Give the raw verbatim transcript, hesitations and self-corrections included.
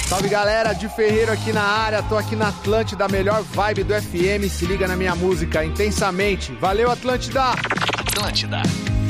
Salve galera, de Ferreiro aqui na área, tô aqui na Atlântida, melhor vibe do F M, se liga na minha música intensamente. Valeu, Atlântida! Atlântida.